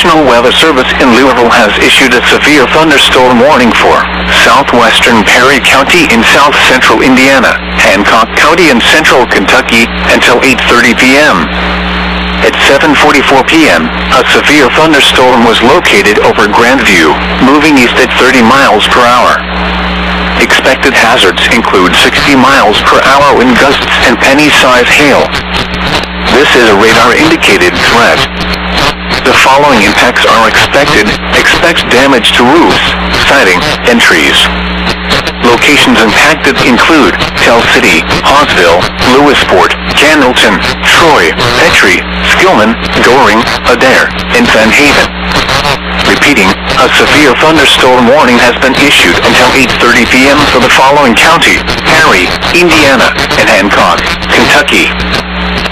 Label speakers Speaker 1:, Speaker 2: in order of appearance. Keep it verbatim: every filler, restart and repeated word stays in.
Speaker 1: National Weather Service in Louisville has issued a severe thunderstorm warning for southwestern Perry County in south-central Indiana, Hancock County in central Kentucky, until eight thirty p m At seven forty-four p m, a severe thunderstorm was located over Grandview, moving east at thirty miles per hour. Expected hazards include sixty miles per hour wind gusts and penny-size hail. This is a radar-indicated threat. The following impacts are expected. Expect damage to roofs, siding, and trees. Locations impacted include Tell City, Hawesville, Lewisport, Candleton, Troy, Petrie, Skillman, Goring, Adair, and Van Haven. Repeating, a severe thunderstorm warning has been issued until eight thirty p m for the following county: Perry, Indiana, and Hancock, Kentucky.